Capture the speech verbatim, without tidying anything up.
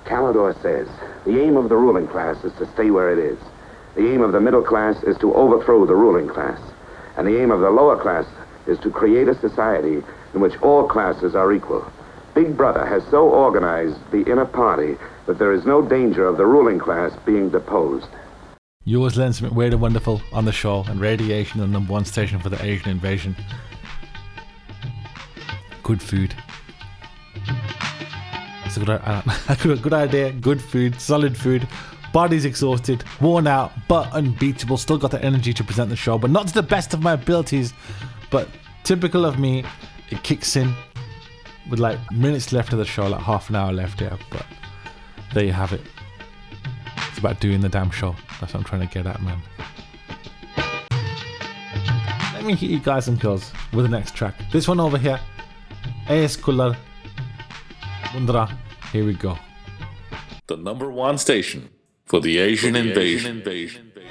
Calidor says, the aim of the ruling class is to stay where it is. The aim of the middle class is to overthrow the ruling class. And the aim of the lower class is to create a society in which all classes are equal. Big Brother has so organized the inner party that there is no danger of the ruling class being deposed. You always learn something weird and wonderful on the show, and Radiation, the number one station for the Asian invasion. Good food. It's a good, uh, a good idea. Good food, solid food. Body's exhausted, worn out, but unbeatable. Still got the energy to present the show, but not to the best of my abilities. But typical of me, it kicks in with like minutes left of the show, like half an hour left here. But there you have it. It's about doing the damn show. That's what I'm trying to get at, man. Let me hit you guys and girls with the next track. This one over here, A S Kullar Mundra. Here we go. The number one station for the Asian, for the invasion. Asian invasion.